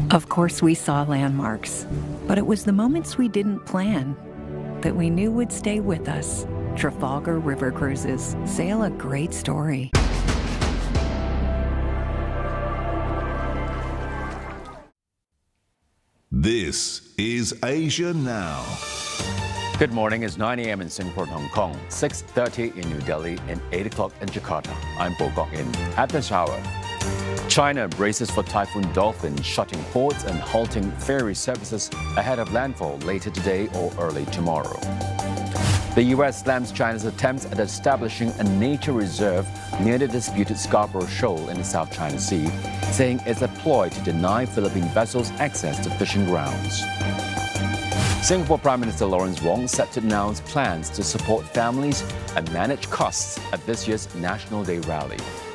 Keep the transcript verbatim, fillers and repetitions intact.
Of course, we saw landmarks, but it was the moments we didn't plan that we knew would stay with us. Trafalgar River Cruises sail a great story. This is Asia Now. Good morning. It's nine a m in Singapore and Hong Kong, six thirty in New Delhi, and eight o'clock in Jakarta. I'm Bo Gok In. At this hour, China braces for Typhoon Dolphin, shutting ports and halting ferry services ahead of landfall later today or early tomorrow. The U S slams China's attempts at establishing a nature reserve near the disputed Scarborough Shoal in the South China Sea, saying it's a ploy to deny Philippine vessels access to fishing grounds. Singapore Prime Minister Lawrence Wong set to announce plans to support families and manage costs at this year's National Day rally.